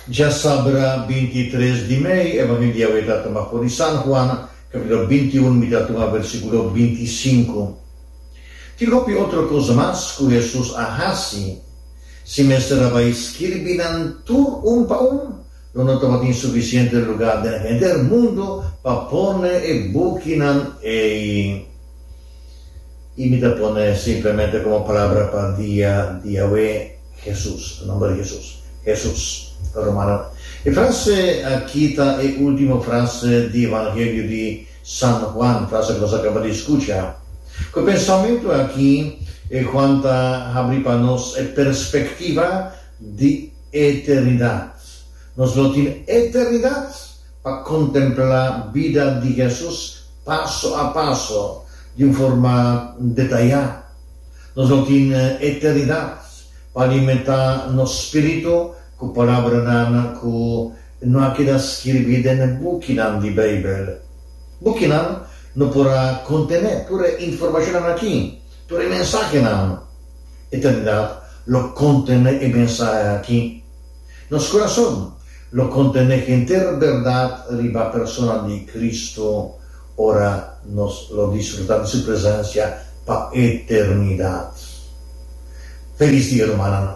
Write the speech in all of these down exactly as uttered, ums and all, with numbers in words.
Ya sabrá veintitrés de May, Evangelio de San Juan, capítulo veintiuno, mitad versículo veinticinco. Tiropi outra cosa más que Jesús ahasi, si me será escribinan tur un pa un, non ho trovato insufficiente lugar del mundo para poner e buquinan e y me pone simplemente como palabra para día de Yahweh Jesús, el nombre de Jesús, Jesús, romano. E frase aquí está e ultima frase di Evangelio di San Juan, frase que nos acaba de escuchar. El pensamiento aquí es cuanto abrir para nos es perspectiva de eternidad. Nos lo tiene eternidad para contemplar la vida de Jesús paso a paso, de una forma detallada. Nos lo tiene eternidad para alimentar nuestro espíritu con palabras que no queda escritas en el buquinan de la Biblia. Buquinan no podrá contener toda la información aquí, todo el mensaje en la eternidad lo contiene el mensaje aquí. Nuestro corazón lo contiene entera verdad de la persona de Cristo. Ahora nos lo disfrutamos de su presencia para eternidad. Feliz día, hermana.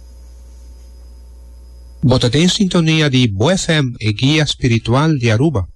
Botate in sintonia di Bo F M e Guia Spiritual di Aruba.